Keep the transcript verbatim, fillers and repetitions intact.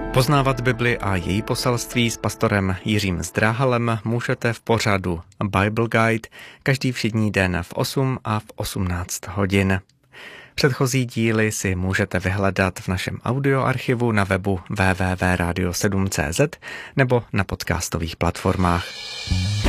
Poznávat Bibli a její poselství s pastorem Jiřím Zdráhalem můžete v pořadu Bible Guide každý všední den v osm a v osmnáct hodin. Předchozí díly si můžete vyhledat v našem audioarchivu na webu w w w tečka radio sedm tečka c z nebo na podcastových platformách.